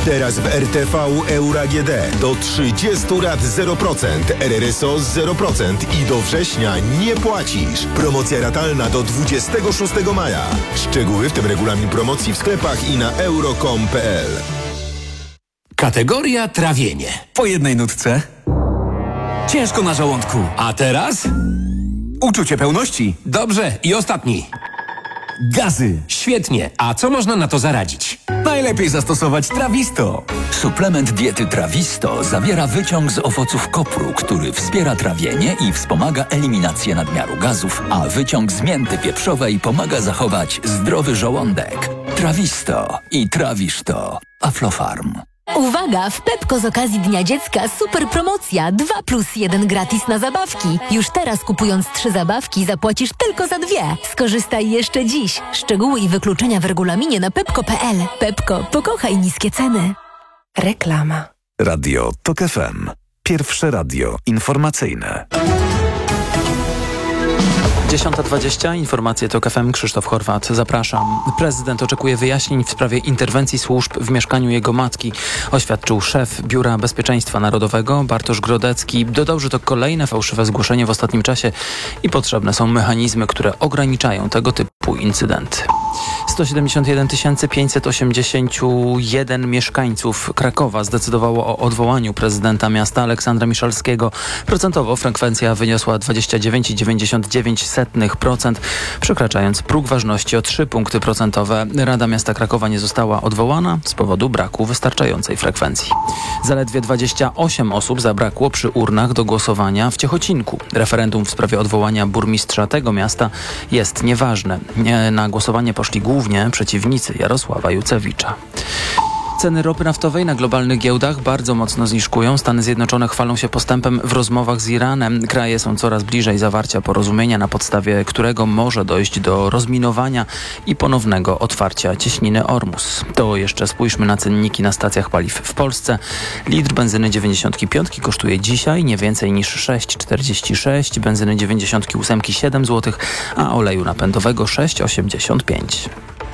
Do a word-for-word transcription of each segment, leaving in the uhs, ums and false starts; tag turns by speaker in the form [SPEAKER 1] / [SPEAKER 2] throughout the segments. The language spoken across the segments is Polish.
[SPEAKER 1] Teraz w R T V Euro A G D do trzydziestu lat zero procent, R R S O zero procent i do września nie płacisz. Promocja ratalna do dwudziestego szóstego maja. Szczegóły, w tym regulamin promocji w sklepach i na euro kropka com kropka p l.
[SPEAKER 2] Kategoria trawienie.
[SPEAKER 3] Po jednej nutce. Ciężko na żołądku.
[SPEAKER 2] A teraz?
[SPEAKER 3] Uczucie pełności.
[SPEAKER 2] Dobrze, i ostatni.
[SPEAKER 3] Gazy.
[SPEAKER 2] Świetnie. A co można na to zaradzić?
[SPEAKER 3] Najlepiej zastosować Trawisto.
[SPEAKER 4] Suplement diety Trawisto zawiera wyciąg z owoców kopru, który wspiera trawienie i wspomaga eliminację nadmiaru gazów, a wyciąg z mięty pieprzowej pomaga zachować zdrowy żołądek. Trawisto i trawisz to. Aflofarm.
[SPEAKER 5] Uwaga! W Pepko z okazji Dnia Dziecka super promocja dwa plus jeden gratis na zabawki. Już teraz kupując trzy zabawki zapłacisz tylko za dwie. Skorzystaj jeszcze dziś. Szczegóły i wykluczenia w regulaminie na pepko kropka p l. Pepko, pokochaj niskie ceny.
[SPEAKER 6] Reklama.
[SPEAKER 7] Radio Tok F M. Pierwsze radio informacyjne.
[SPEAKER 8] dziesiąta dwadzieścia, informacje TOK F M, Krzysztof Horwat, zapraszam. Prezydent oczekuje wyjaśnień w sprawie interwencji służb w mieszkaniu jego matki, oświadczył szef Biura Bezpieczeństwa Narodowego Bartosz Grodecki. Dodał, że to kolejne fałszywe zgłoszenie w ostatnim czasie i potrzebne są mechanizmy, które ograniczają tego typu incydenty. sto siedemdziesiąt jeden tysięcy pięćset osiemdziesiąt jeden mieszkańców Krakowa zdecydowało o odwołaniu prezydenta miasta Aleksandra Miszalskiego. Procentowo frekwencja wyniosła dwadzieścia dziewięć przecinek dziewięćdziesiąt dziewięć procent, przekraczając próg ważności o trzy punkty procentowe. Rada Miasta Krakowa nie została odwołana z powodu braku wystarczającej frekwencji. Zaledwie dwadzieścia osiem osób zabrakło przy urnach do głosowania w Ciechocinku. Referendum w sprawie odwołania burmistrza tego miasta jest nieważne. Na głosowanie poszli głównie przeciwnicy Jarosława Jucewicza. Ceny ropy naftowej na globalnych giełdach bardzo mocno zniżkują. Stany Zjednoczone chwalą się postępem w rozmowach z Iranem. Kraje są coraz bliżej zawarcia porozumienia, na podstawie którego może dojść do rozminowania i ponownego otwarcia cieśniny Ormus. To jeszcze spójrzmy na cenniki na stacjach paliw w Polsce. Litr benzyny dziewięćdziesiąt pięć kosztuje dzisiaj nie więcej niż sześć czterdzieści sześć, benzyny dziewięćdziesiąt osiem siedem złotych, a oleju napędowego sześć osiemdziesiąt pięć.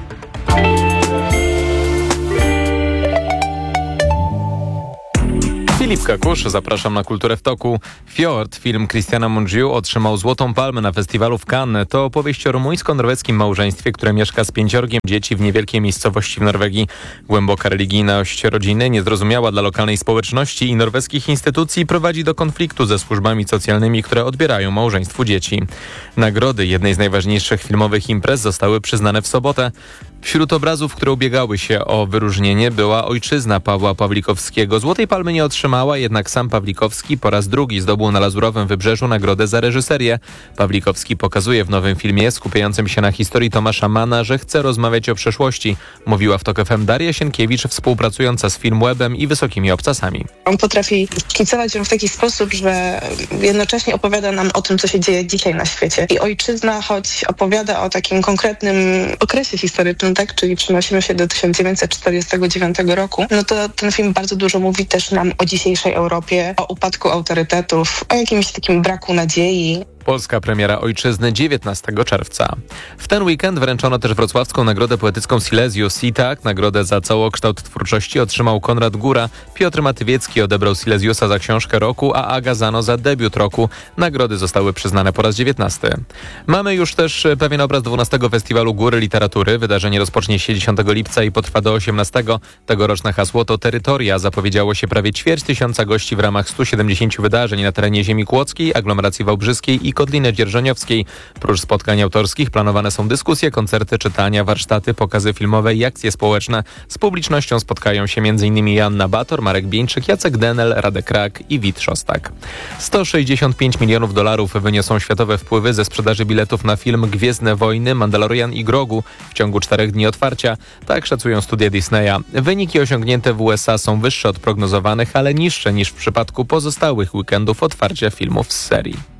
[SPEAKER 9] Filip Kakusz, zapraszam na Kulturę w toku. Fjord, film Christiana Mungiu, otrzymał Złotą Palmę na festiwalu w Cannes. To opowieść o rumuńsko-norweskim małżeństwie, które mieszka z pięciorgiem dzieci w niewielkiej miejscowości w Norwegii. Głęboka religijność rodziny, niezrozumiała dla lokalnej społeczności i norweskich instytucji, prowadzi do konfliktu ze służbami socjalnymi, które odbierają małżeństwu dzieci. Nagrody jednej z najważniejszych filmowych imprez zostały przyznane w sobotę. Wśród obrazów, które ubiegały się o wyróżnienie, była Ojczyzna Pawła Pawlikowskiego. Złotej Palmy nie otrzymała, jednak sam Pawlikowski po raz drugi zdobył na Lazurowym Wybrzeżu nagrodę za reżyserię. Pawlikowski pokazuje w nowym filmie, skupiającym się na historii Tomasza Manna, że chce rozmawiać o przeszłości. Mówiła w TOK F M Daria Sienkiewicz, współpracująca z Filmwebem i Wysokimi Obcasami.
[SPEAKER 10] On potrafi szkicować ją w taki sposób, że jednocześnie opowiada nam o tym, co się dzieje dzisiaj na świecie. I Ojczyzna, choć opowiada o takim konkretnym okresie historycznym, tak, czyli przenosimy się do tysiąc dziewięćset czterdziestego dziewiątego roku, no to ten film bardzo dużo mówi też nam o dzisiejszej Europie, o upadku autorytetów, o jakimś takim braku nadziei.
[SPEAKER 9] Polska premiera Ojczyzny dziewiętnastego czerwca. W ten weekend wręczono też wrocławską nagrodę poetycką Silesius i tak nagrodę za całokształt twórczości otrzymał Konrad Góra, Piotr Matywiecki odebrał Silesiusa za książkę roku, a Aga Zano za debiut roku. Nagrody zostały przyznane po raz dziewiętnasty. Mamy już też pewien obraz dwunastego Festiwalu Góry Literatury. Wydarzenie rozpocznie się dziesiątego lipca i potrwa do osiemnastego. Tegoroczne hasło to Terytoria. Zapowiedziało się prawie ćwierć tysiąca gości w ramach stu siedemdziesięciu wydarzeń na terenie ziemi kłodzkiej, aglomeracji wałbrzyskiej i Kotliny Dzierżoniowskiej. Prócz spotkań autorskich planowane są dyskusje, koncerty, czytania, warsztaty, pokazy filmowe i akcje społeczne. Z publicznością spotkają się m.in. Joanna Bator, Marek Bieńczyk, Jacek Denel, Radek Rak i Wit Szostak. sto sześćdziesiąt pięć milionów dolarów wyniosą światowe wpływy ze sprzedaży biletów na film Gwiezdne Wojny, Mandalorian i Grogu w ciągu czterech dni otwarcia. Tak szacują studia Disneya. Wyniki osiągnięte w U S A są wyższe od prognozowanych, ale niższe niż w przypadku pozostałych weekendów otwarcia filmów z serii.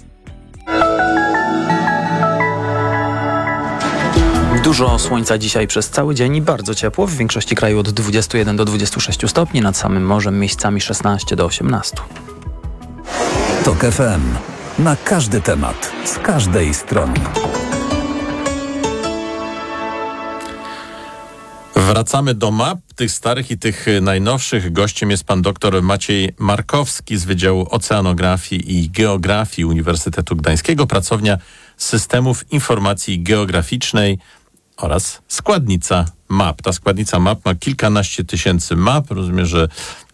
[SPEAKER 8] Dużo słońca dzisiaj przez cały dzień i bardzo ciepło. W większości kraju od dwudziestu jeden do dwudziestu sześciu stopni, nad samym morzem miejscami szesnaście do osiemnastu.
[SPEAKER 7] TOK F M. Na każdy temat, z każdej strony.
[SPEAKER 6] Wracamy do map, tych starych i tych najnowszych. Gościem jest pan dr Maciej Markowski z Wydziału Oceanografii i Geografii Uniwersytetu Gdańskiego, pracownia Systemów Informacji Geograficznej oraz składnica map. Ta składnica map ma kilkanaście tysięcy map. Rozumiem, że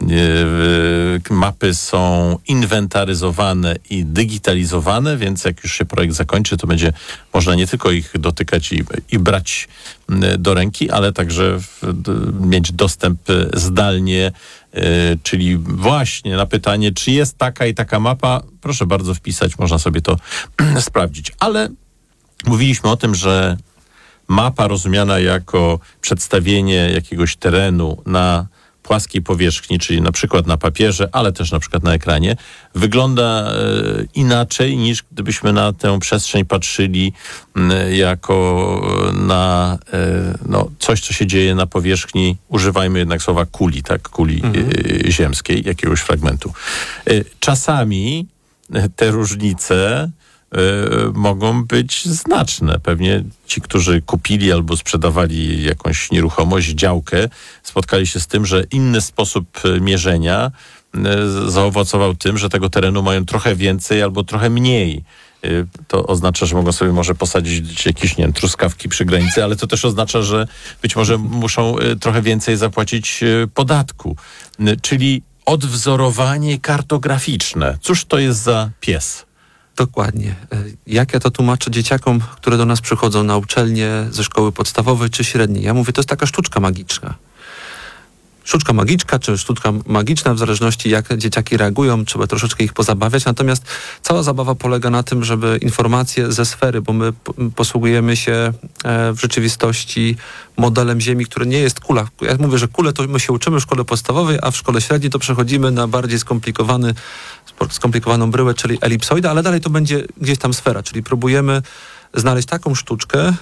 [SPEAKER 6] e, mapy są inwentaryzowane i digitalizowane, więc jak już się projekt zakończy, to będzie można nie tylko ich dotykać i, i brać do ręki, ale także w, d, mieć dostęp zdalnie, e, czyli właśnie na pytanie, czy jest taka i taka mapa, proszę bardzo wpisać, można sobie to sprawdzić. Ale mówiliśmy o tym, że mapa rozumiana jako przedstawienie jakiegoś terenu na płaskiej powierzchni, czyli na przykład na papierze, ale też na przykład na ekranie, wygląda e, inaczej niż gdybyśmy na tę przestrzeń patrzyli m, jako na e, no, coś, co się dzieje na powierzchni, używajmy jednak słowa kuli, tak, kuli mhm. e, ziemskiej, jakiegoś fragmentu. E, czasami te różnice Y, mogą być znaczne. Pewnie ci, którzy kupili albo sprzedawali jakąś nieruchomość, działkę, spotkali się z tym, że inny sposób mierzenia y, zaowocował tym, że tego terenu mają trochę więcej albo trochę mniej. Y, to oznacza, że mogą sobie może posadzić jakieś, nie wiem, truskawki przy granicy, ale to też oznacza, że być może muszą y, trochę więcej zapłacić y, podatku. Y, czyli odwzorowanie kartograficzne. Cóż to jest za pies?
[SPEAKER 11] Dokładnie. Jak ja to tłumaczę dzieciakom, które do nas przychodzą na uczelnię ze szkoły podstawowej czy średniej? Ja mówię, to jest taka sztuczka magiczna. Sztuczka magiczna, czy sztuczka magiczna, w zależności jak dzieciaki reagują, trzeba troszeczkę ich pozabawiać. Natomiast cała zabawa polega na tym, żeby informacje ze sfery, bo my posługujemy się w rzeczywistości modelem Ziemi, który nie jest kula. Ja mówię, że kulę to my się uczymy w szkole podstawowej, a w szkole średniej to przechodzimy na bardziej skomplikowany, skomplikowaną bryłę, czyli elipsoida, ale dalej to będzie gdzieś tam sfera, czyli próbujemy znaleźć taką sztuczkę,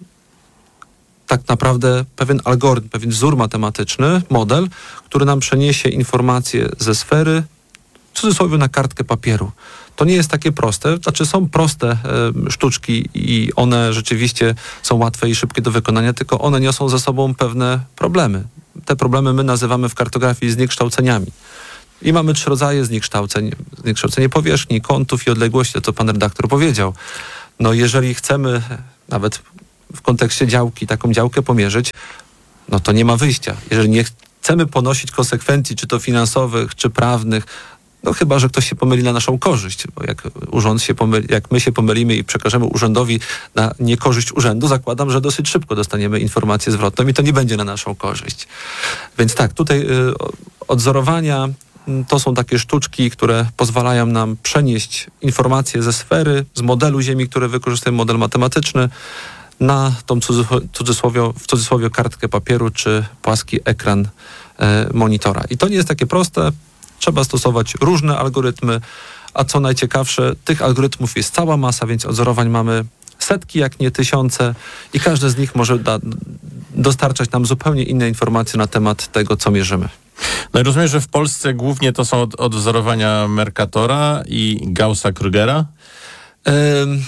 [SPEAKER 11] tak naprawdę pewien algorytm, pewien wzór matematyczny, model, który nam przeniesie informacje ze sfery, w cudzysłowie, na kartkę papieru. To nie jest takie proste, znaczy są proste e, sztuczki i one rzeczywiście są łatwe i szybkie do wykonania, tylko one niosą ze sobą pewne problemy. Te problemy my nazywamy w kartografii zniekształceniami. I mamy trzy rodzaje zniekształceń. Zniekształcenie powierzchni, kątów i odległości, to co pan redaktor powiedział. No jeżeli chcemy nawet w kontekście działki taką działkę pomierzyć, no to nie ma wyjścia. Jeżeli nie chcemy ponosić konsekwencji, czy to finansowych, czy prawnych, no chyba że ktoś się pomyli na naszą korzyść, bo jak urząd się pomyli, jak my się pomylimy i przekażemy urzędowi na niekorzyść urzędu, zakładam, że dosyć szybko dostaniemy informację zwrotną i to nie będzie na naszą korzyść. Więc tak, tutaj y, odzorowania to są takie sztuczki, które pozwalają nam przenieść informacje ze sfery, z modelu Ziemi, który wykorzystujemy, model matematyczny, na tą cudzysłowie, w cudzysłowie kartkę papieru czy płaski ekran e, monitora. I to nie jest takie proste. Trzeba stosować różne algorytmy, a co najciekawsze, tych algorytmów jest cała masa, więc odzorowań mamy setki, jak nie tysiące i każdy z nich może da, dostarczać nam zupełnie inne informacje na temat tego, co mierzymy.
[SPEAKER 6] No i rozumiem, że w Polsce głównie to są od, odwzorowania Mercatora i Gaussa-Krügera?
[SPEAKER 11] Ym...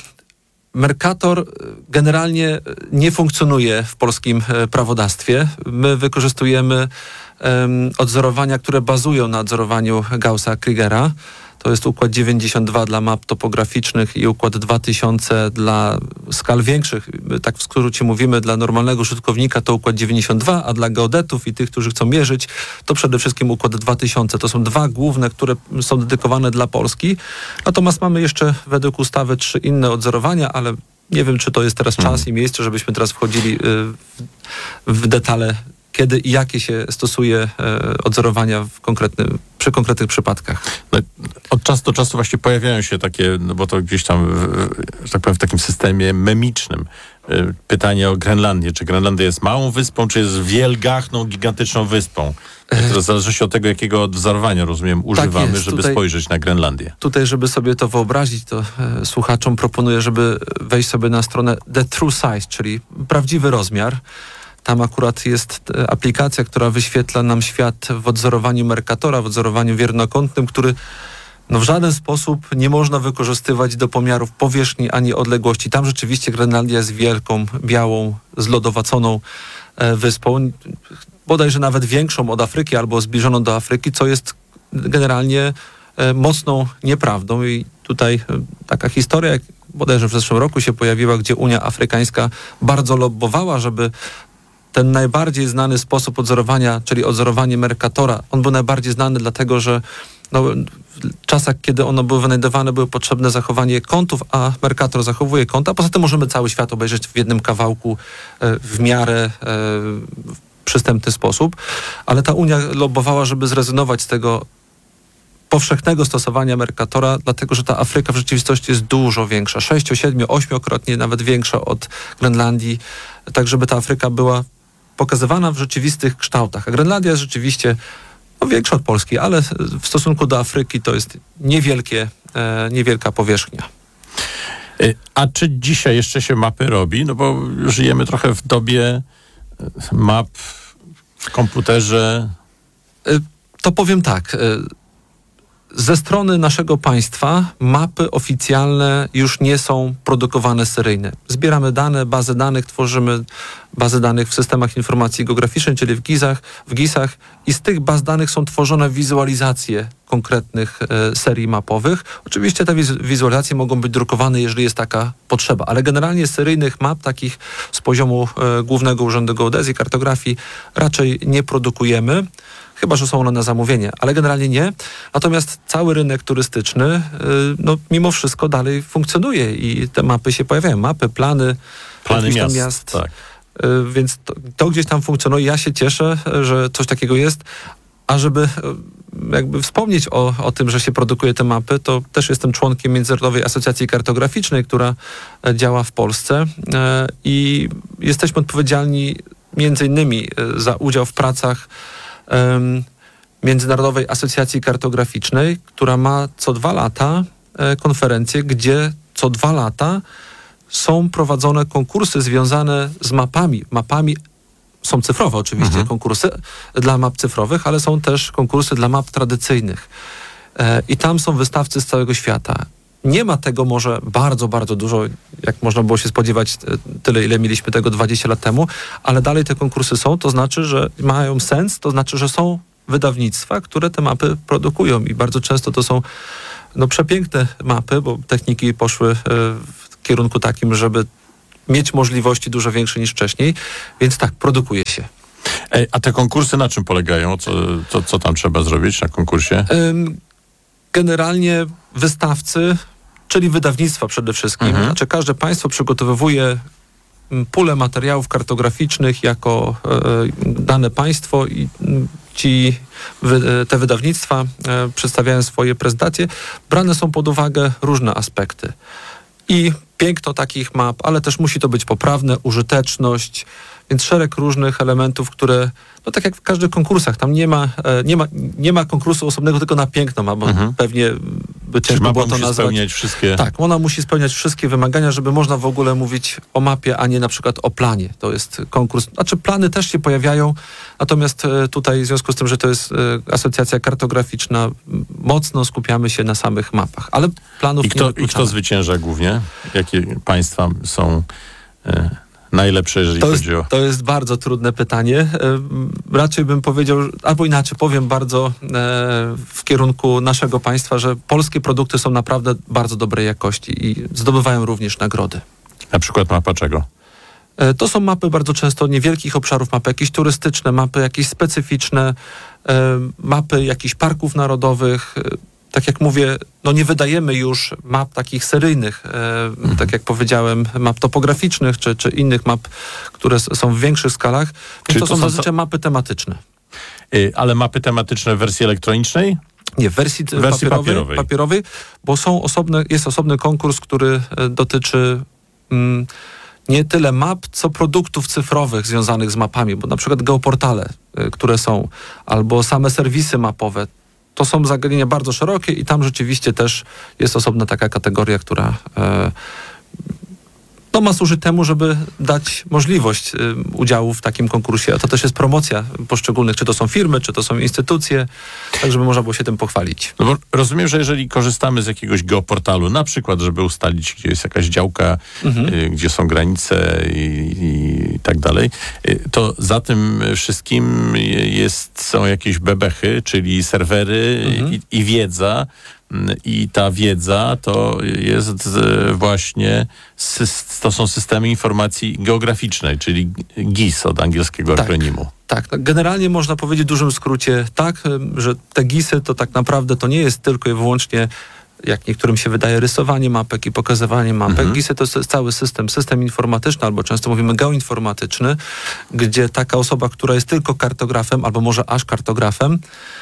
[SPEAKER 11] Mercator generalnie nie funkcjonuje w polskim prawodawstwie. My wykorzystujemy um, odzorowania, które bazują na odzorowaniu Gaussa-Krügera. To jest układ dziewięćdziesiąt dwa dla map topograficznych i układ dwa tysiące dla skal większych. Tak w skrócie mówimy, dla normalnego użytkownika to układ dziewięćdziesiąt dwa, a dla geodetów i tych, którzy chcą mierzyć, to przede wszystkim układ dwa tysiące. To są dwa główne, które są dedykowane dla Polski. Natomiast mamy jeszcze według ustawy trzy inne odzorowania, ale nie wiem, czy to jest teraz czas hmm. i miejsce, żebyśmy teraz wchodzili w, w detale, kiedy i jakie się stosuje e, odzorowania w konkretnym, przy konkretnych przypadkach.
[SPEAKER 6] No, od czasu do czasu właśnie pojawiają się takie, no bo to gdzieś tam, w, że tak powiem, w takim systemie memicznym, y, pytanie o Grenlandię. Czy Grenlandia jest małą wyspą, czy jest wielgachną, gigantyczną wyspą? To zależy się od tego, jakiego odwzorowania, rozumiem, używamy, tak jest, żeby tutaj, spojrzeć na Grenlandię.
[SPEAKER 11] Tutaj, żeby sobie to wyobrazić, to e, słuchaczom proponuję, żeby wejść sobie na stronę The True Size, czyli prawdziwy rozmiar. Tam akurat jest aplikacja, która wyświetla nam świat w odzorowaniu Mercatora, w odzorowaniu wiernokątnym, który no w żaden sposób nie można wykorzystywać do pomiarów powierzchni ani odległości. Tam rzeczywiście Grenlandia jest wielką, białą, zlodowaconą e, wyspą, bodajże nawet większą od Afryki albo zbliżoną do Afryki, co jest generalnie e, mocną nieprawdą. I tutaj e, taka historia, jak bodajże w zeszłym roku się pojawiła, gdzie Unia Afrykańska bardzo lobbowała, żeby ten najbardziej znany sposób odzorowania, czyli odzorowanie Mercatora, on był najbardziej znany dlatego, że no, w czasach, kiedy ono było wynajdowane, było potrzebne zachowanie kątów, a Mercator zachowuje kąta. Poza tym możemy cały świat obejrzeć w jednym kawałku e, w miarę e, w przystępny sposób. Ale ta Unia lobbowała, żeby zrezygnować z tego powszechnego stosowania Mercatora, dlatego że ta Afryka w rzeczywistości jest dużo większa. Sześcio, siedmiu, ośmiokrotnie nawet większa od Grenlandii. Tak, żeby ta Afryka była pokazywana w rzeczywistych kształtach. A Grenlandia jest rzeczywiście no, większa od Polski, ale w stosunku do Afryki to jest niewielkie, e, niewielka powierzchnia.
[SPEAKER 6] A czy dzisiaj jeszcze się mapy robi? No bo żyjemy trochę w dobie map w komputerze.
[SPEAKER 11] E, to powiem tak. E, Ze strony naszego państwa mapy oficjalne już nie są produkowane seryjnie. Zbieramy dane, bazy danych, tworzymy bazy danych w systemach informacji geograficznej, czyli w gizach, w gisach i z tych baz danych są tworzone wizualizacje konkretnych e, serii mapowych. Oczywiście te wiz- wizualizacje mogą być drukowane, jeżeli jest taka potrzeba, ale generalnie seryjnych map takich z poziomu e, Głównego Urzędu Geodezji, Kartografii raczej nie produkujemy. Chyba że są one na zamówienie, ale generalnie nie. Natomiast cały rynek turystyczny, no mimo wszystko dalej funkcjonuje i te mapy się pojawiają. Mapy, plany,
[SPEAKER 6] plany miast.
[SPEAKER 11] miast.
[SPEAKER 6] Tak.
[SPEAKER 11] Więc to, to gdzieś tam funkcjonuje. Ja się cieszę, że coś takiego jest. A żeby jakby wspomnieć o, o tym, że się produkuje te mapy, to też jestem członkiem Międzynarodowej Asocjacji Kartograficznej, która działa w Polsce i jesteśmy odpowiedzialni między innymi za udział w pracach Międzynarodowej Asocjacji Kartograficznej, która ma co dwa lata konferencję, gdzie co dwa lata są prowadzone konkursy związane z mapami. Mapami są cyfrowe oczywiście, mhm. konkursy dla map cyfrowych, ale są też konkursy dla map tradycyjnych. I tam są wystawcy z całego świata. Nie ma tego może bardzo, bardzo dużo, jak można było się spodziewać, tyle ile mieliśmy tego dwadzieścia lat temu, ale dalej te konkursy są, to znaczy, że mają sens, to znaczy, że są wydawnictwa, które te mapy produkują i bardzo często to są no, przepiękne mapy, bo techniki poszły w kierunku takim, żeby mieć możliwości dużo większe niż wcześniej, więc tak, produkuje się.
[SPEAKER 6] Ej, a te konkursy na czym polegają? Co, co, co tam trzeba zrobić na konkursie?
[SPEAKER 11] Generalnie wystawcy, czyli wydawnictwa przede wszystkim. Mhm. Znaczy każde państwo przygotowuje pulę materiałów kartograficznych jako e, dane państwo i ci, wy, te wydawnictwa e, przedstawiają swoje prezentacje. Brane są pod uwagę różne aspekty. I piękno takich map, ale też musi to być poprawne, użyteczność, więc szereg różnych elementów, które, no tak jak w każdych konkursach, tam nie ma, nie ma, nie ma konkursu osobnego tylko na piękno ma, bo mhm. pewnie by ciężko było to
[SPEAKER 6] musi
[SPEAKER 11] nazwać.
[SPEAKER 6] Spełniać wszystkie...
[SPEAKER 11] Tak, ona musi spełniać wszystkie wymagania, żeby można w ogóle mówić o mapie, a nie na przykład o planie. To jest konkurs, znaczy plany też się pojawiają, natomiast tutaj w związku z tym, że to jest asocjacja kartograficzna, mocno skupiamy się na samych mapach, ale planów
[SPEAKER 6] I kto,
[SPEAKER 11] nie wykluczamy.
[SPEAKER 6] I kto zwycięża głównie? Jakie państwa są... E... najlepsze, jeżeli
[SPEAKER 11] to jest,
[SPEAKER 6] chodzi o...
[SPEAKER 11] To jest bardzo trudne pytanie. E, raczej bym powiedział, albo inaczej, powiem bardzo e, w kierunku naszego państwa, że polskie produkty są naprawdę bardzo dobrej jakości i zdobywają również nagrody.
[SPEAKER 6] Na przykład mapa czego?
[SPEAKER 11] E, to są mapy bardzo często niewielkich obszarów, mapy jakieś turystyczne, mapy jakieś specyficzne, e, mapy jakichś parków narodowych. Tak jak mówię, no nie wydajemy już map takich seryjnych, e, mhm. tak jak powiedziałem, map topograficznych, czy, czy innych map, które s- są w większych skalach. Więc to, to są zazwyczaj mapy tematyczne.
[SPEAKER 6] Yy, ale mapy tematyczne w wersji elektronicznej?
[SPEAKER 11] Nie, w wersji,
[SPEAKER 6] w wersji
[SPEAKER 11] papierowej,
[SPEAKER 6] papierowej.
[SPEAKER 11] papierowej, bo są osobne, jest osobny konkurs, który e, dotyczy mm, nie tyle map, co produktów cyfrowych związanych z mapami, bo na przykład geoportale, e, które są, albo same serwisy mapowe. To są zagadnienia bardzo szerokie i tam rzeczywiście też jest osobna taka kategoria, która e, to ma służyć temu, żeby dać możliwość y, udziału w takim konkursie. A to też jest promocja poszczególnych, czy to są firmy, czy to są instytucje, tak żeby można było się tym pochwalić.
[SPEAKER 6] No bo rozumiem, że jeżeli korzystamy z jakiegoś geoportalu, na przykład, żeby ustalić, gdzie jest jakaś działka, mhm. y, gdzie są granice i, i tak dalej, y, to za tym wszystkim jest, są jakieś bebechy, czyli serwery mhm. i, i wiedza. I ta wiedza to jest właśnie, to są systemy informacji geograficznej, czyli G I S od angielskiego
[SPEAKER 11] tak,
[SPEAKER 6] akronimu.
[SPEAKER 11] Tak, tak, generalnie można powiedzieć w dużym skrócie tak, że te G I S-y to tak naprawdę to nie jest tylko i wyłącznie, jak niektórym się wydaje, rysowanie mapek i pokazywanie mapek. Mhm. G I S-y to jest cały system, system informatyczny, albo często mówimy geoinformatyczny, gdzie taka osoba, która jest tylko kartografem, albo może aż kartografem,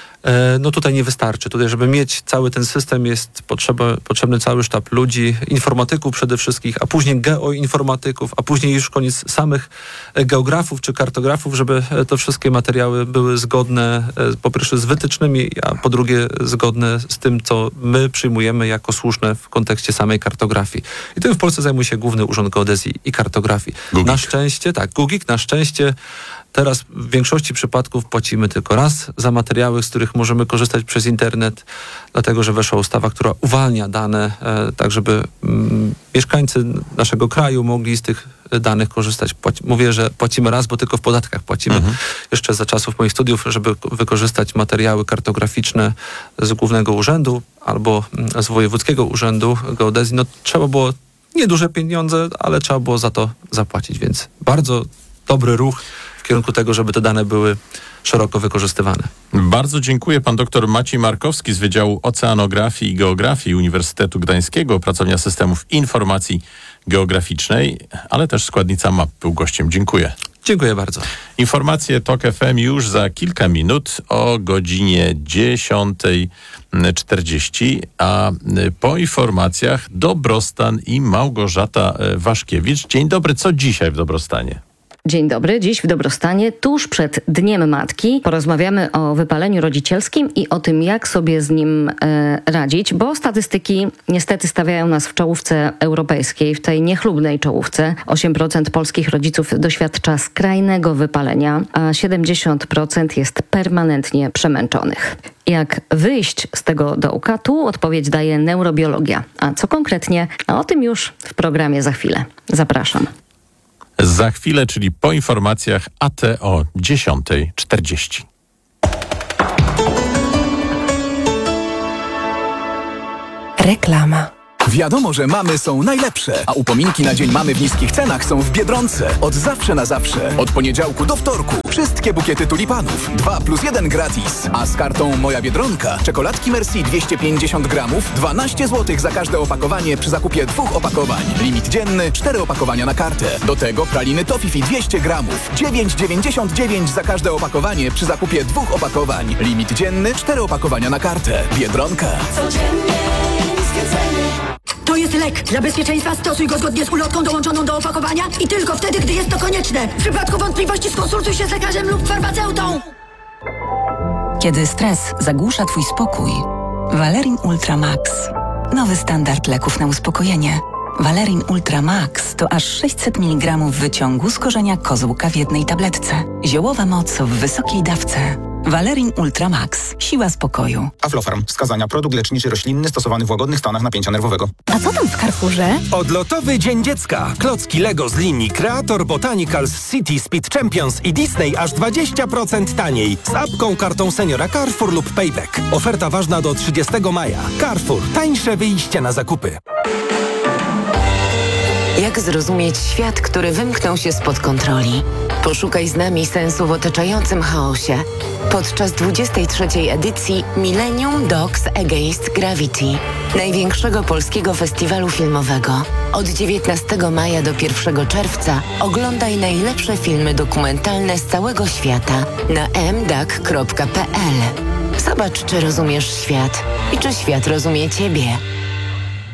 [SPEAKER 11] no tutaj nie wystarczy. Tutaj, żeby mieć cały ten system, jest potrzeba, potrzebny cały sztab ludzi, informatyków przede wszystkim, a później geoinformatyków, a później już koniec samych geografów czy kartografów, żeby te wszystkie materiały były zgodne po pierwsze z wytycznymi, a po drugie zgodne z tym, co my przyjmujemy jako słuszne w kontekście samej kartografii. I tym w Polsce zajmuje się Główny Urząd Geodezji i Kartografii. Gugik. Na szczęście, tak, Gugik, na szczęście teraz w większości przypadków płacimy tylko raz za materiały, z których możemy korzystać przez internet, dlatego że weszła ustawa, która uwalnia dane, e, tak żeby mm, mieszkańcy naszego kraju mogli z tych danych korzystać. Płaci, mówię, że płacimy raz, bo tylko w podatkach płacimy. Mhm. Jeszcze za czasów moich studiów, żeby wykorzystać materiały kartograficzne z Głównego Urzędu albo z Wojewódzkiego Urzędu Geodezji, no trzeba było nieduże pieniądze, ale trzeba było za to zapłacić, więc bardzo dobry ruch w kierunku tego, żeby te dane były szeroko wykorzystywane.
[SPEAKER 6] Bardzo dziękuję. Pan doktor Maciej Markowski z Wydziału Oceanografii i Geografii Uniwersytetu Gdańskiego, pracownia systemów informacji geograficznej, ale też składnica map był gościem. Dziękuję.
[SPEAKER 11] Dziękuję bardzo.
[SPEAKER 6] Informacje TOK F M już za kilka minut o godzinie dziesiąta czterdzieści, a po informacjach Dobrostan i Małgorzata Waszkiewicz. Dzień dobry, co dzisiaj w Dobrostanie?
[SPEAKER 12] Dzień dobry. Dziś w Dobrostanie, tuż przed Dniem Matki, porozmawiamy o wypaleniu rodzicielskim i o tym, jak sobie z nim e, radzić, bo statystyki niestety stawiają nas w czołówce europejskiej, w tej niechlubnej czołówce. osiem procent polskich rodziców doświadcza skrajnego wypalenia, a siedemdziesiąt procent jest permanentnie przemęczonych. Jak wyjść z tego dołka? Tu odpowiedź daje neurobiologia. A co konkretnie? A o tym już w programie za chwilę. Zapraszam.
[SPEAKER 6] Za chwilę, czyli po informacjach, a te o dziesiąta czterdzieści.
[SPEAKER 13] Reklama. Wiadomo, że mamy są najlepsze, a upominki na Dzień Mamy w niskich cenach są w Biedronce. Od zawsze na zawsze. Od poniedziałku do wtorku. Wszystkie bukiety tulipanów. dwa plus jeden gratis. A z kartą Moja Biedronka czekoladki Merci dwieście pięćdziesiąt gramów. dwanaście złotych za każde opakowanie przy zakupie dwóch opakowań. Limit dzienny cztery opakowania na kartę. Do tego praliny Toffifee dwieście gramów. dziewięć dziewięćdziesiąt dziewięć za każde opakowanie przy zakupie dwóch opakowań. Limit dzienny cztery opakowania na kartę. Biedronka. Codziennie niskie ceny.
[SPEAKER 14] To jest lek. Dla bezpieczeństwa stosuj go zgodnie z ulotką dołączoną do opakowania i tylko wtedy, gdy jest to konieczne. W przypadku wątpliwości skonsultuj się z lekarzem lub farmaceutą.
[SPEAKER 15] Kiedy stres zagłusza twój spokój, Valerin Ultra Max. Nowy standard leków na uspokojenie. Valerin Ultra Max to aż sześćset miligramów wyciągu z korzenia kozłka w jednej tabletce. Ziołowa moc w wysokiej dawce. Valerin Ultra Max. Siła spokoju.
[SPEAKER 16] Aflofarm. Wskazania. Produkt leczniczy roślinny stosowany w łagodnych stanach napięcia nerwowego.
[SPEAKER 17] A co tam w Carrefourze?
[SPEAKER 18] Odlotowy Dzień Dziecka. Klocki Lego z linii Creator, Botanicals, City, Speed Champions i Disney aż dwadzieścia procent taniej. Z apką, kartą seniora Carrefour lub Payback. Oferta ważna do trzydziestego maja. Carrefour. Tańsze wyjście na zakupy.
[SPEAKER 19] Jak zrozumieć świat, który wymknął się spod kontroli? Poszukaj z nami sensu w otaczającym chaosie. Podczas dwudziestej trzeciej edycji Millennium Dogs Against Gravity, największego polskiego festiwalu filmowego. Od dziewiętnastego maja do pierwszego czerwca oglądaj najlepsze filmy dokumentalne z całego świata na m d a c kropka p l. Zobacz, czy rozumiesz świat i czy świat rozumie Ciebie.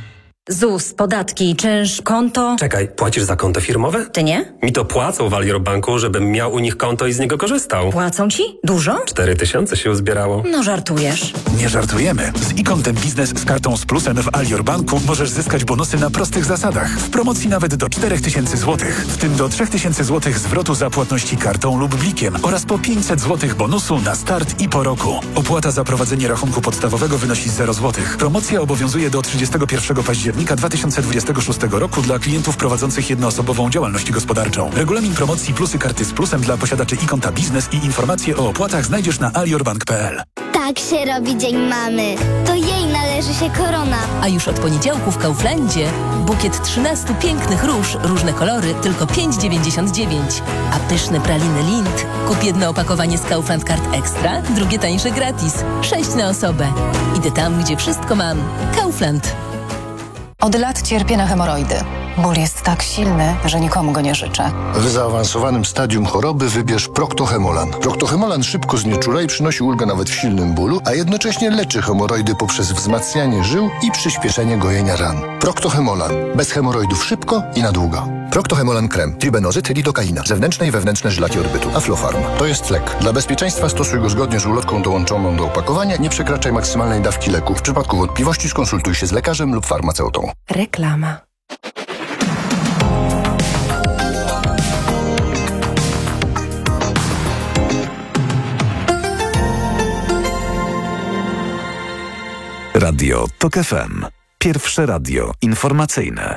[SPEAKER 17] Z U S, podatki, czynsz, konto.
[SPEAKER 20] Czekaj, płacisz za konto firmowe?
[SPEAKER 17] Ty nie?
[SPEAKER 20] Mi to płacą w Alior Banku, żebym miał u nich konto i z niego korzystał.
[SPEAKER 17] Płacą ci? Dużo?
[SPEAKER 20] Cztery tysiące się uzbierało.
[SPEAKER 17] No żartujesz.
[SPEAKER 21] Nie żartujemy. Z e-kontem biznes z kartą z plusem w Alior Banku możesz zyskać bonusy na prostych zasadach. W promocji nawet do cztery tysiące złotych. W tym do trzy tysiące złotych zwrotu za płatności kartą lub blikiem oraz po pięćset złotych bonusu na start i po roku. Opłata za prowadzenie rachunku podstawowego wynosi zero złotych. Promocja obowiązuje do trzydziestego pierwszego października dwa tysiące dwudziestego szóstego roku dla klientów prowadzących jednoosobową działalność gospodarczą. Regulamin promocji plusy karty z plusem dla posiadaczy e-konta biznes i informacje o opłatach znajdziesz na aliorbank kropka p l.
[SPEAKER 22] Tak się robi Dzień Mamy. To jej należy się korona.
[SPEAKER 23] A już od poniedziałku w Kauflandzie bukiet trzynastu pięknych róż, różne kolory, tylko pięć dziewięćdziesiąt dziewięć. A pyszne praliny Lindt. Kup jedno opakowanie z Kaufland Card Extra, drugie tańsze gratis. Sześć na osobę. Idę tam, gdzie wszystko mam. Kaufland.
[SPEAKER 24] Od lat cierpię na hemoroidy. Ból jest tak silny, że nikomu go nie życzę.
[SPEAKER 25] W zaawansowanym stadium choroby wybierz Proctohemolan. Proctohemolan szybko znieczula i przynosi ulgę nawet w silnym bólu, a jednocześnie leczy hemoroidy poprzez wzmacnianie żył i przyspieszenie gojenia ran. Proctohemolan. Bez hemoroidów szybko i na długo. Proctohemolan krem. Tribenozyt, lidokaina. Zewnętrzne i wewnętrzne żylaki orbytu. Aflofarm. To jest lek. Dla bezpieczeństwa stosuj go zgodnie z ulotką dołączoną do opakowania. Nie przekraczaj maksymalnej dawki leku. W przypadku wątpliwości skonsultuj się z lekarzem lub farmaceutą.
[SPEAKER 17] Reklama.
[SPEAKER 7] Radio TOK F M. Pierwsze radio informacyjne.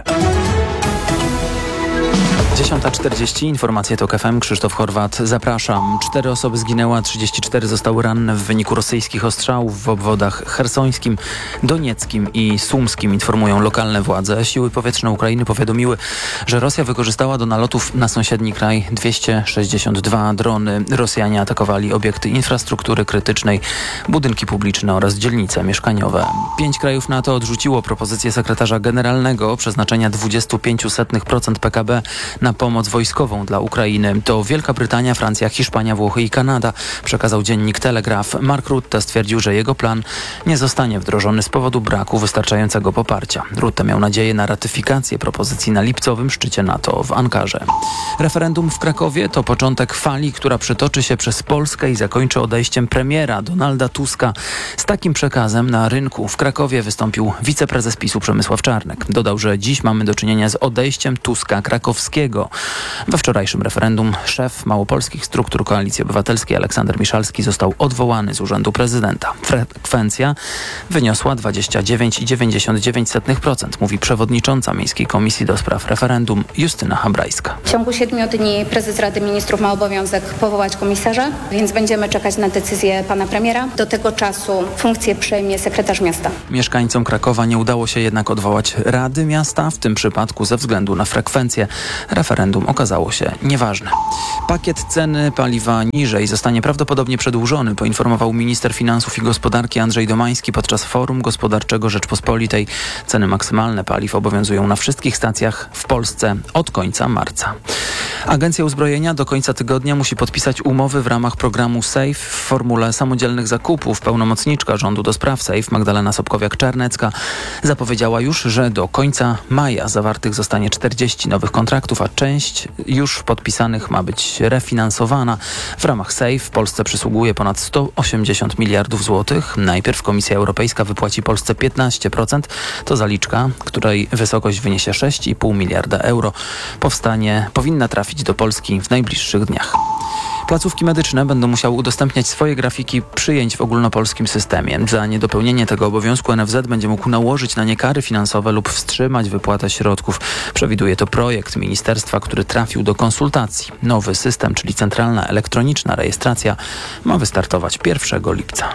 [SPEAKER 8] dziesiąta czterdzieści, informacje TOK F M, Krzysztof Horwat, zapraszam. Cztery osoby zginęły, a trzydzieści cztery zostały ranne w wyniku rosyjskich ostrzałów w obwodach chersońskim, donieckim i sumskim, informują lokalne władze. Siły powietrzne Ukrainy powiadomiły, że Rosja wykorzystała do nalotów na sąsiedni kraj dwieście sześćdziesiąt dwa drony. Rosjanie atakowali obiekty infrastruktury krytycznej, budynki publiczne oraz dzielnice mieszkaniowe. Pięć krajów NATO odrzuciło propozycję sekretarza generalnego przeznaczenia dwadzieścia pięć procent P K B na pomoc wojskową dla Ukrainy. To Wielka Brytania, Francja, Hiszpania, Włochy i Kanada, przekazał dziennik Telegraf. Mark Rutte stwierdził, że jego plan nie zostanie wdrożony z powodu braku wystarczającego poparcia. Rutte miał nadzieję na ratyfikację propozycji na lipcowym szczycie NATO w Ankarze. Referendum w Krakowie to początek fali, która przetoczy się przez Polskę i zakończy odejściem premiera Donalda Tuska. Z takim przekazem na rynku w Krakowie wystąpił wiceprezes PiSu Przemysław Czarnek. Dodał, że dziś mamy do czynienia z odejściem Tuska krakowskiego. We wczorajszym referendum szef małopolskich struktur Koalicji Obywatelskiej Aleksander Miszalski został odwołany z urzędu prezydenta. Frekwencja wyniosła dwadzieścia dziewięć przecinek dziewięćdziesiąt dziewięć procent, mówi przewodnicząca Miejskiej Komisji do Spraw Referendum Justyna Hambrajska.
[SPEAKER 26] W ciągu siedmiu dni prezes Rady Ministrów ma obowiązek powołać komisarza, więc będziemy czekać na decyzję pana premiera. Do tego czasu funkcję przejmie sekretarz miasta.
[SPEAKER 8] Mieszkańcom Krakowa nie udało się jednak odwołać Rady Miasta, w tym przypadku ze względu na frekwencję. Referendum okazało się nieważne. Pakiet ceny paliwa niżej zostanie prawdopodobnie przedłużony, poinformował minister finansów i gospodarki Andrzej Domański podczas Forum Gospodarczego Rzeczpospolitej. Ceny maksymalne paliw obowiązują na wszystkich stacjach w Polsce od końca marca. Agencja Uzbrojenia do końca tygodnia musi podpisać umowy w ramach programu SAFE w formule samodzielnych zakupów. Pełnomocniczka rządu do spraw SAFE Magdalena Sobkowiak-Czarnecka zapowiedziała już, że do końca maja zawartych zostanie czterdzieści nowych kontraktów, a część już podpisanych ma być refinansowana. W ramach SAFE w Polsce przysługuje ponad sto osiemdziesiąt miliardów złotych. Najpierw Komisja Europejska wypłaci Polsce piętnaście procent. To zaliczka, której wysokość wyniesie sześć i pół miliarda euro. Powstanie, powinna trafić do Polski w najbliższych dniach. Placówki medyczne będą musiały udostępniać swoje grafiki przyjęć w ogólnopolskim systemie. Za niedopełnienie tego obowiązku N F Z będzie mógł nałożyć na nie kary finansowe lub wstrzymać wypłatę środków. Przewiduje to projekt ministerstwa, który trafił do konsultacji. Nowy system, czyli centralna elektroniczna rejestracja, ma wystartować pierwszego lipca.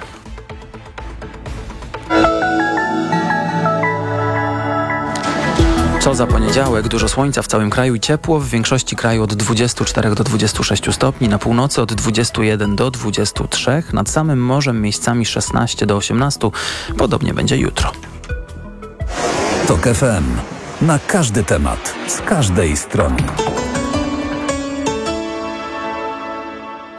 [SPEAKER 8] Co za poniedziałek, dużo słońca w całym kraju i ciepło, w większości kraju od dwudziestu czterech do dwudziestu sześciu stopni, na północy od dwudziestu jeden do dwudziestu trzech, nad samym morzem miejscami szesnaście do osiemnastu, podobnie będzie jutro.
[SPEAKER 7] TOK F M. Na każdy temat, z każdej strony.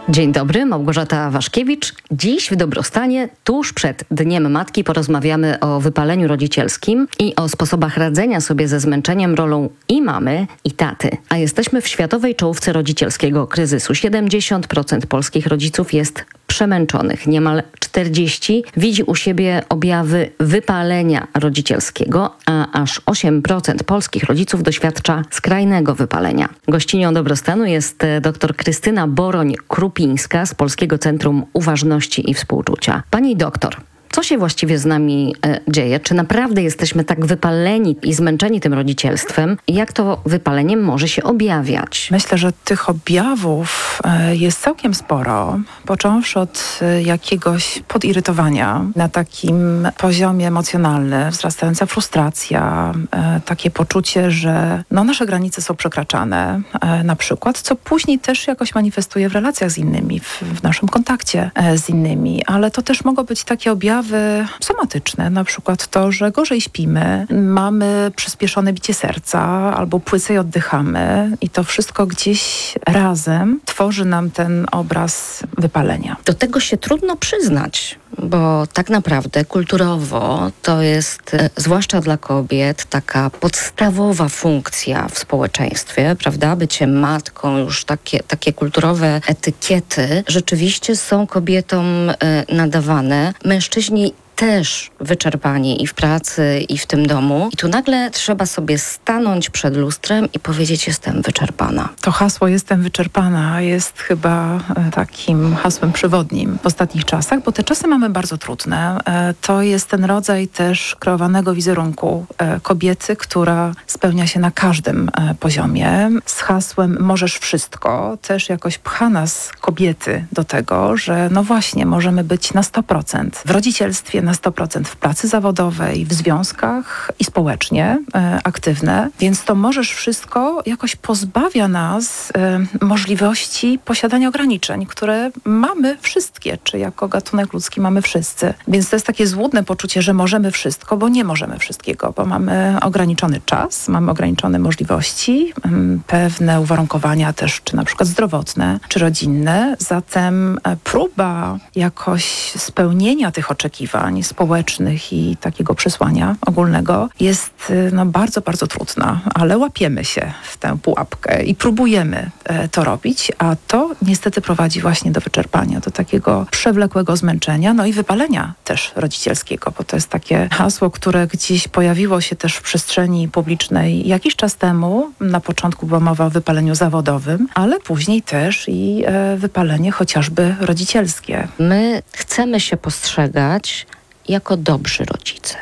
[SPEAKER 12] Dzień dobry, Małgorzata Waszkiewicz. Dziś w Dobrostanie, tuż przed Dniem Matki, porozmawiamy o wypaleniu rodzicielskim i o sposobach radzenia sobie ze zmęczeniem rolą i mamy, i taty. A jesteśmy w światowej czołówce rodzicielskiego kryzysu. siedemdziesiąt procent polskich rodziców jest przemęczonych. Niemal czterdzieści procent widzi u siebie objawy wypalenia rodzicielskiego, a aż osiem procent polskich rodziców doświadcza skrajnego wypalenia. Gościnią Dobrostanu jest dr Krystyna Boroń-Krupińska z Polskiego Centrum Uważności i Współczucia. Pani doktor, co się właściwie z nami e, dzieje? Czy naprawdę jesteśmy tak wypaleni i zmęczeni tym rodzicielstwem? Jak to wypalenie może się objawiać?
[SPEAKER 1] Myślę, że tych objawów e, jest całkiem sporo, począwszy od e, jakiegoś podirytowania na takim poziomie emocjonalnym, wzrastająca frustracja, e, takie poczucie, że no, nasze granice są przekraczane, e, na przykład, co później też jakoś manifestuje w relacjach z innymi, w, w naszym kontakcie e, z innymi, ale to też mogą być takie objawy somatyczne, na przykład to, że gorzej śpimy, mamy przyspieszone bicie serca albo płycej oddychamy i to wszystko gdzieś razem tworzy nam ten obraz wypalenia.
[SPEAKER 12] Do tego się trudno przyznać, bo tak naprawdę kulturowo to jest, e, zwłaszcza dla kobiet, taka podstawowa funkcja w społeczeństwie, prawda? Bycie matką, już takie, takie kulturowe etykiety rzeczywiście są kobietom e, nadawane. Mężczyźni też wyczerpani i w pracy, i w tym domu. I tu nagle trzeba sobie stanąć przed lustrem i powiedzieć: jestem wyczerpana.
[SPEAKER 1] To hasło "jestem wyczerpana" jest chyba takim hasłem przewodnim w ostatnich czasach, bo te czasy mamy bardzo trudne. To jest ten rodzaj też kreowanego wizerunku kobiety, która spełnia się na każdym poziomie. Z hasłem "możesz wszystko" też jakoś pcha nas kobiety do tego, że no właśnie, możemy być na sto procent w rodzicielstwie, na sto procent w pracy zawodowej, w związkach i społecznie e, aktywne. Więc to "możesz wszystko" jakoś pozbawia nas e, możliwości posiadania ograniczeń, które mamy wszystkie, czy jako gatunek ludzki mamy wszyscy. Więc to jest takie złudne poczucie, że możemy wszystko, bo nie możemy wszystkiego, bo mamy ograniczony czas, mamy ograniczone możliwości, m, pewne uwarunkowania też, czy na przykład zdrowotne, czy rodzinne. Zatem e, próba jakoś spełnienia tych oczekiwań społecznych i takiego przesłania ogólnego jest no, bardzo, bardzo trudna, ale łapiemy się w tę pułapkę i próbujemy e, to robić, a to niestety prowadzi właśnie do wyczerpania, do takiego przewlekłego zmęczenia, no i wypalenia też rodzicielskiego, bo to jest takie hasło, które gdzieś pojawiło się też w przestrzeni publicznej jakiś czas temu. Na początku była mowa o wypaleniu zawodowym, ale później też i e, wypalenie chociażby rodzicielskie.
[SPEAKER 12] My chcemy się postrzegać jako dobrzy rodzice,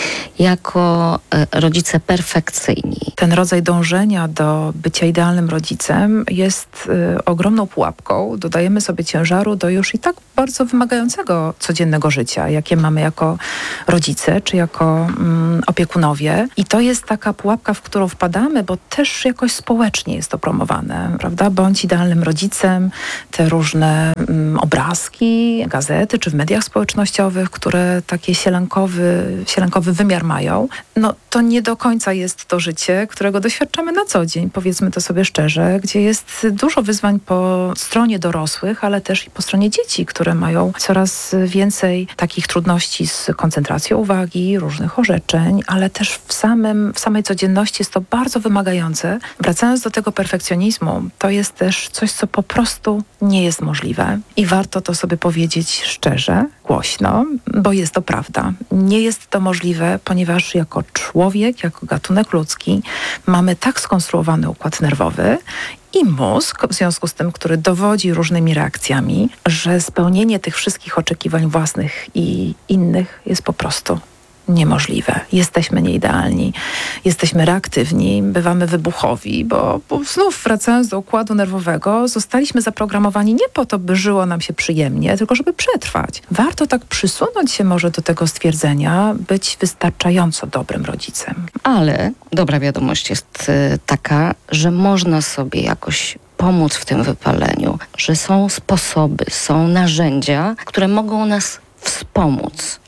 [SPEAKER 12] jako e, rodzice perfekcyjni.
[SPEAKER 1] Ten rodzaj dążenia do bycia idealnym rodzicem jest y, ogromną pułapką. Dodajemy sobie ciężaru do już i tak bardzo wymagającego codziennego życia, jakie mamy jako rodzice, czy jako mm, opiekunowie. I to jest taka pułapka, w którą wpadamy, bo też jakoś społecznie jest to promowane, prawda? Bądź idealnym rodzicem. Te różne mm, obrazki, gazety, czy w mediach społecznościowych, które takie sielankowy, sielankowy wymiar mają, no to nie do końca jest to życie, którego doświadczamy na co dzień, powiedzmy to sobie szczerze, gdzie jest dużo wyzwań po stronie dorosłych, ale też i po stronie dzieci, które mają coraz więcej takich trudności z koncentracją uwagi, różnych orzeczeń, ale też w, samym, w samej codzienności jest to bardzo wymagające. Wracając do tego perfekcjonizmu, to jest też coś, co po prostu nie jest możliwe i warto to sobie powiedzieć szczerze, głośno, bo jest to prawda. Nie jest to możliwe, ponieważ jako człowiek, jako gatunek ludzki mamy tak skonstruowany układ nerwowy i mózg, w związku z tym, który dowodzi różnymi reakcjami, że spełnienie tych wszystkich oczekiwań własnych i innych jest po prostu niemożliwe. Jesteśmy nieidealni, jesteśmy reaktywni, bywamy wybuchowi, bo, bo znów wracając do układu nerwowego, zostaliśmy zaprogramowani nie po to, by żyło nam się przyjemnie, tylko żeby przetrwać. Warto tak przysunąć się może do tego stwierdzenia, być wystarczająco dobrym rodzicem.
[SPEAKER 12] Ale dobra wiadomość jest y, taka, że można sobie jakoś pomóc w tym wypaleniu, że są sposoby, są narzędzia, które mogą nas wspomóc.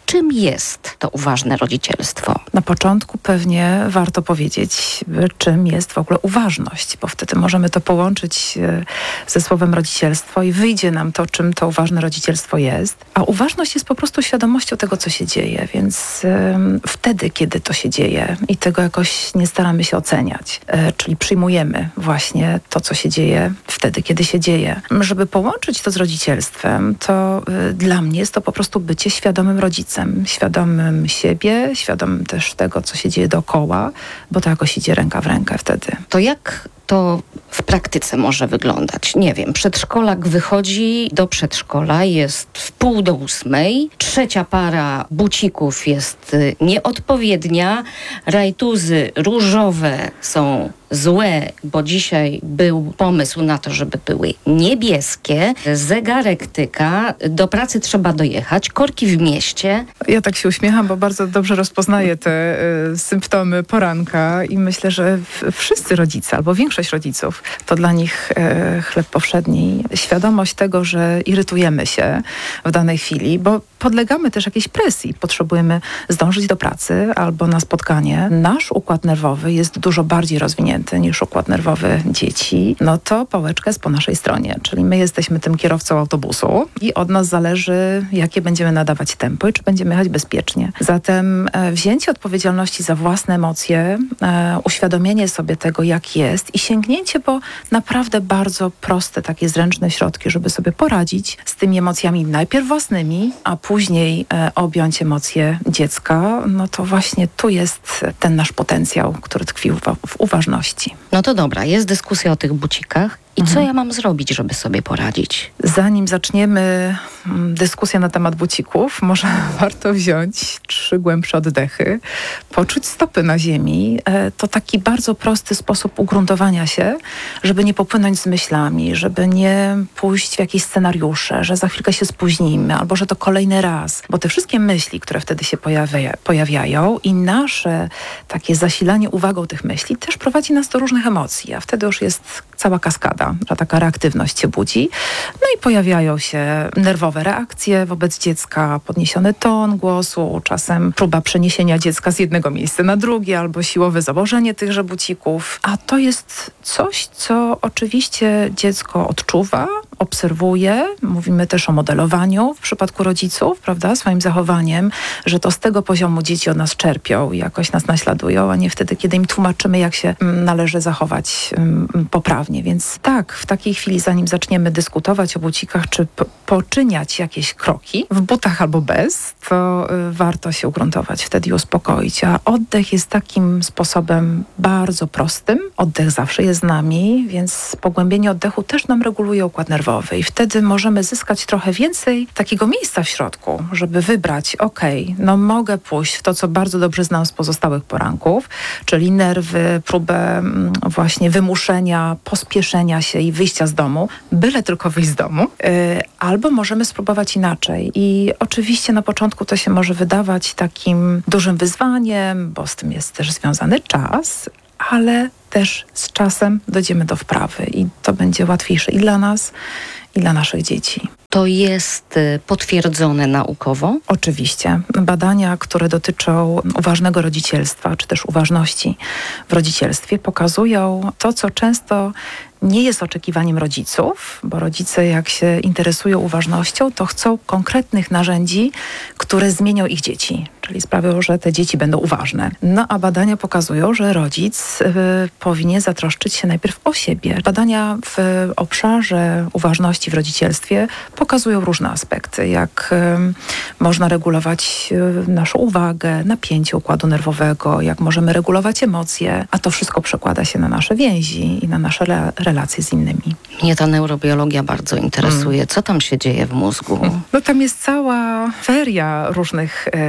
[SPEAKER 12] Czym jest to uważne rodzicielstwo?
[SPEAKER 1] Na początku pewnie warto powiedzieć, czym jest w ogóle uważność, bo wtedy możemy to połączyć ze słowem rodzicielstwo i wyjdzie nam to, czym to uważne rodzicielstwo jest. A uważność jest po prostu świadomością tego, co się dzieje, więc um, wtedy, kiedy to się dzieje i tego jakoś nie staramy się oceniać, e, czyli przyjmujemy właśnie to, co się dzieje wtedy, kiedy się dzieje. Żeby połączyć to z rodzicielstwem, to y, dla mnie jest to po prostu bycie świadomym rodzicem, świadomym siebie, świadomym też tego, co się dzieje dookoła, bo to jakoś idzie ręka w rękę wtedy.
[SPEAKER 12] To jak to w praktyce może wyglądać? Nie wiem, przedszkolak wychodzi do przedszkola, jest w pół do ósmej, trzecia para bucików jest nieodpowiednia, rajtuzy różowe są złe, bo dzisiaj był pomysł na to, żeby były niebieskie, zegarek tyka, do pracy trzeba dojechać, korki w mieście.
[SPEAKER 1] Ja tak się uśmiecham, bo bardzo dobrze rozpoznaję te y, symptomy poranka i myślę, że w, wszyscy rodzice, albo większość rodziców, to dla nich y, chleb powszedni. Świadomość tego, że irytujemy się w danej chwili, bo podlegamy też jakiejś presji. Potrzebujemy zdążyć do pracy albo na spotkanie. Nasz układ nerwowy jest dużo bardziej rozwinięty niż układ nerwowy dzieci. No to pałeczka jest po naszej stronie, czyli my jesteśmy tym kierowcą autobusu i od nas zależy, jakie będziemy nadawać tempo i czy będziemy jechać bezpiecznie. Zatem e, wzięcie odpowiedzialności za własne emocje, e, uświadomienie sobie tego, jak jest i sięgnięcie po naprawdę bardzo proste, takie zręczne środki, żeby sobie poradzić z tymi emocjami najpierw własnymi, a później e, objąć emocje dziecka, no to właśnie tu jest ten nasz potencjał, który tkwi w, w uważności.
[SPEAKER 12] No to dobra, jest dyskusja o tych bucikach. I co ja mam zrobić, żeby sobie poradzić?
[SPEAKER 1] Zanim zaczniemy dyskusję na temat bucików, może warto wziąć trzy głębsze oddechy, poczuć stopy na ziemi. To taki bardzo prosty sposób ugruntowania się, żeby nie popłynąć z myślami, żeby nie pójść w jakieś scenariusze, że za chwilkę się spóźnimy, albo że to kolejny raz. Bo te wszystkie myśli, które wtedy się pojawia, pojawiają i nasze takie zasilanie uwagą tych myśli też prowadzi nas do różnych emocji, a wtedy już jest cała kaskada, że taka reaktywność się budzi. No i pojawiają się nerwowe reakcje wobec dziecka, podniesiony ton głosu, czasem próba przeniesienia dziecka z jednego miejsca na drugie, albo siłowe założenie tychże bucików. A to jest coś, co oczywiście dziecko odczuwa, obserwuje. Mówimy też o modelowaniu w przypadku rodziców, prawda, swoim zachowaniem, że to z tego poziomu dzieci od nas czerpią i jakoś nas naśladują, a nie wtedy, kiedy im tłumaczymy, jak się należy zachować poprawnie. Więc tak, w takiej chwili, zanim zaczniemy dyskutować o bucikach, czy p- poczyniać jakieś kroki, w butach albo bez, to y, warto się ugruntować, wtedy uspokoić. A oddech jest takim sposobem bardzo prostym. Oddech zawsze jest z nami, więc pogłębienie oddechu też nam reguluje układ nerwowy. I wtedy możemy zyskać trochę więcej takiego miejsca w środku, żeby wybrać, okej, okay, no mogę pójść w to, co bardzo dobrze znam z pozostałych poranków, czyli nerwy, próbę właśnie wymuszenia, pospieszenia się i wyjścia z domu, byle tylko wyjść z domu, yy, albo możemy spróbować inaczej. I oczywiście na początku to się może wydawać takim dużym wyzwaniem, bo z tym jest też związany czas, ale też z czasem dojdziemy do wprawy i to będzie łatwiejsze i dla nas, i dla naszych dzieci.
[SPEAKER 12] To jest potwierdzone naukowo?
[SPEAKER 1] Oczywiście. Badania, które dotyczą uważnego rodzicielstwa, czy też uważności w rodzicielstwie, pokazują to, co często nie jest oczekiwaniem rodziców, bo rodzice, jak się interesują uważnością, to chcą konkretnych narzędzi, które zmienią ich dzieci, czyli sprawią, że te dzieci będą uważne. No a badania pokazują, że rodzic y, powinien zatroszczyć się najpierw o siebie. Badania w obszarze uważności w rodzicielstwie pokazują różne aspekty, jak y, można regulować y, naszą uwagę, napięcie układu nerwowego, jak możemy regulować emocje, a to wszystko przekłada się na nasze więzi i na nasze re- relacje z innymi.
[SPEAKER 12] Mnie ta neurobiologia bardzo interesuje. Mm. Co tam się dzieje w mózgu?
[SPEAKER 1] No tam jest cała feria różnych y, zjawisk,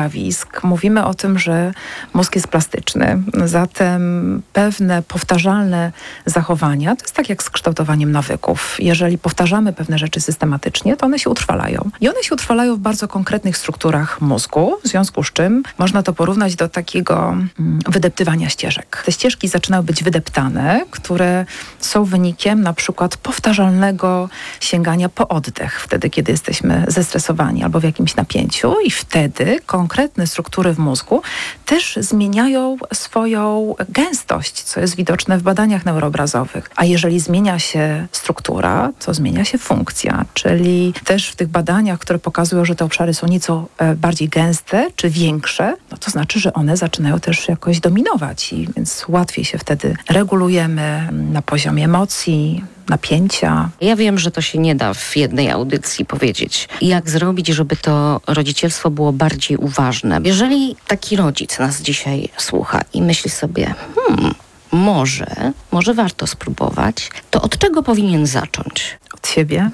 [SPEAKER 1] zjawisk. Mówimy o tym, że mózg jest plastyczny, zatem pewne powtarzalne zachowania, to jest tak jak z kształtowaniem nawyków. Jeżeli powtarzamy pewne rzeczy systematycznie, to one się utrwalają. I one się utrwalają w bardzo konkretnych strukturach mózgu, w związku z czym można to porównać do takiego mm, wydeptywania ścieżek. Te ścieżki zaczynają być wydeptane, które są wynikiem na przykład powtarzalnego sięgania po oddech, wtedy kiedy jesteśmy zestresowani albo w jakimś napięciu i wtedy konkretne struktury w mózgu też zmieniają swoją gęstość, co jest widoczne w badaniach neuroobrazowych. A jeżeli zmienia się struktura, to zmienia się funkcja, czyli też w tych badaniach, które pokazują, że te obszary są nieco bardziej gęste czy większe, no to znaczy, że one zaczynają też jakoś dominować i więc łatwiej się wtedy regulujemy na poziomie emocji, napięcia.
[SPEAKER 12] Ja wiem, że to się nie da w jednej audycji powiedzieć. Jak zrobić, żeby to rodzicielstwo było bardziej uważne? Jeżeli taki rodzic nas dzisiaj słucha i myśli sobie, hmm, może, może warto spróbować, to od czego powinien zacząć?
[SPEAKER 1] Od siebie.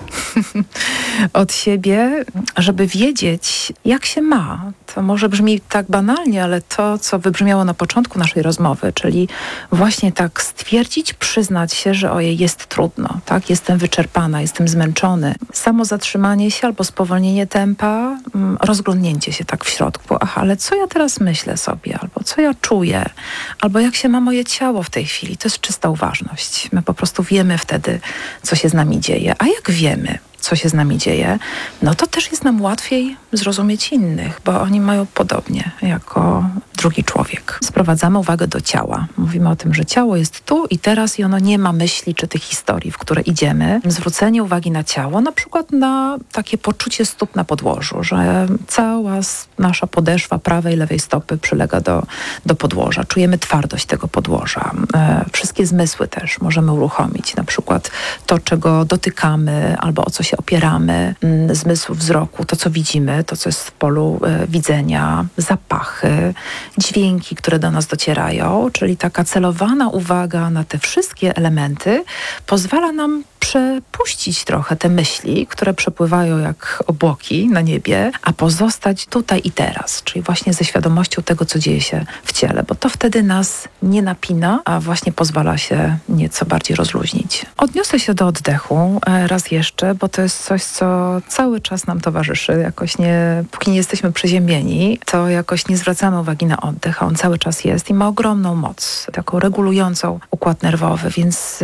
[SPEAKER 1] Od siebie, żeby wiedzieć, jak się ma. To może brzmi tak banalnie, ale to, co wybrzmiało na początku naszej rozmowy, czyli właśnie tak stwierdzić, przyznać się, że ojej, jest trudno, tak? Jestem wyczerpana, jestem zmęczony. Samo zatrzymanie się albo spowolnienie tempa, rozglądnięcie się tak w środku. Aha, ale co ja teraz myślę sobie? Albo co ja czuję? Albo jak się ma moje ciało w tej chwili? To jest czysta uważność. My po prostu wiemy wtedy, co się z nami dzieje. A jak wiemy, co się z nami dzieje, no to też jest nam łatwiej zrozumieć innych, bo oni mają podobnie jako drugi człowiek. Sprowadzamy uwagę do ciała. Mówimy o tym, że ciało jest tu i teraz i ono nie ma myśli czy tych historii, w które idziemy. Zwrócenie uwagi na ciało, na przykład na takie poczucie stóp na podłożu, że cała nasza podeszwa prawej i lewej stopy przylega do, do podłoża. Czujemy twardość tego podłoża. E, wszystkie zmysły też możemy uruchomić. Na przykład to, czego dotykamy albo o co się opieramy, mm, zmysł wzroku, to co widzimy, to co jest w polu e, widzenia, zapachy, dźwięki, które do nas docierają, czyli taka celowana uwaga na te wszystkie elementy pozwala nam przepuścić trochę te myśli, które przepływają jak obłoki na niebie, a pozostać tutaj i teraz, czyli właśnie ze świadomością tego, co dzieje się w ciele, bo to wtedy nas nie napina, a właśnie pozwala się nieco bardziej rozluźnić. Odniosę się do oddechu raz jeszcze, bo to jest coś, co cały czas nam towarzyszy. Jakoś nie, póki nie jesteśmy przeziębieni, to jakoś nie zwracamy uwagi na oddech, a on cały czas jest i ma ogromną moc, taką regulującą układ nerwowy, więc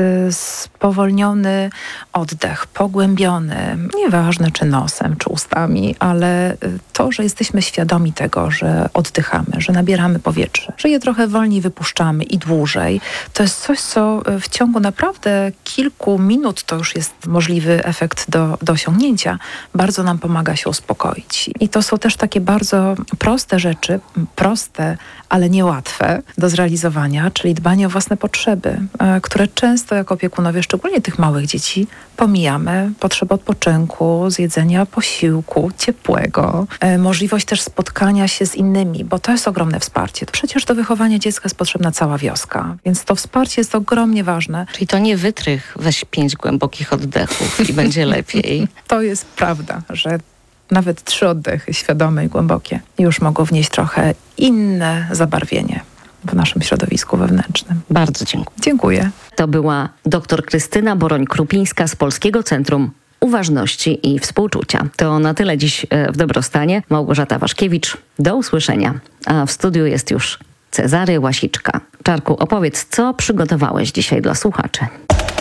[SPEAKER 1] spowolniony oddech, pogłębiony, nieważne czy nosem, czy ustami, ale to, że jesteśmy świadomi tego, że oddychamy, że nabieramy powietrze, że je trochę wolniej wypuszczamy i dłużej, to jest coś, co w ciągu naprawdę kilku minut, to już jest możliwy efekt do, do osiągnięcia, bardzo nam pomaga się uspokoić. I to są też takie bardzo proste rzeczy, proste, ale niełatwe do zrealizowania, czyli dbanie o własne potrzeby, które często jako opiekunowie, szczególnie tych małych dzieci, pomijamy. Potrzebę odpoczynku, zjedzenia posiłku, ciepłego, e, możliwość też spotkania się z innymi, bo to jest ogromne wsparcie. Przecież do wychowania dziecka jest potrzebna cała wioska, więc to wsparcie jest ogromnie ważne.
[SPEAKER 12] Czyli to nie wytrych, weź pięć głębokich oddechów i będzie lepiej.
[SPEAKER 1] To jest prawda, że nawet trzy oddechy świadome i głębokie już mogą wnieść trochę inne zabarwienie w naszym środowisku wewnętrznym.
[SPEAKER 12] Bardzo dziękuję.
[SPEAKER 1] Dziękuję.
[SPEAKER 12] To była dr Krystyna Boroń-Krupińska z Polskiego Centrum Uważności i Współczucia. To na tyle dziś w Dobrostanie. Małgorzata Waszkiewicz. Do usłyszenia. A w studiu jest już Cezary Łasiczka. Czarku, opowiedz, co przygotowałeś dzisiaj dla słuchaczy.